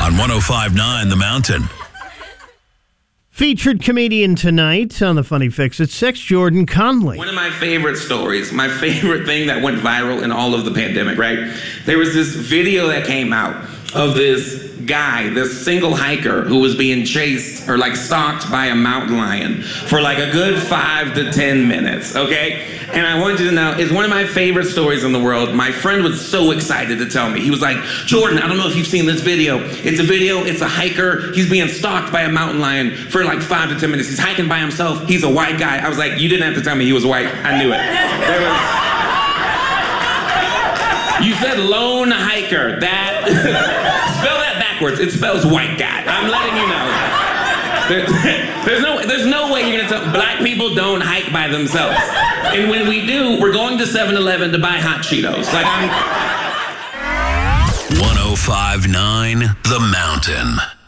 on 105.9 The Mountain. Featured comedian tonight on the Funny Fix at 6, Jordan Conley. One of my favorite stories, my favorite thing that went viral in all of the pandemic, right? There was this video that came out of this guy, this single hiker who was being chased or like stalked by a mountain lion for like a good 5 to 10 minutes, okay? And I want you to know, it's one of my favorite stories in the world. My friend was so excited to tell me. He was like, Jordan, I don't know if you've seen this video. It's a hiker. He's being stalked by a mountain lion for like 5 to 10 minutes. He's hiking by himself. He's a white guy. I was like, you didn't have to tell me he was white. I knew it. You said lone hiker. That, spell that backwards. It spells white guy. I'm letting you know. There's no way you're gonna tell. Black people don't hike by themselves. And when we do, we're going to 7-Eleven to buy hot Cheetos. Like 105.9 The Mountain.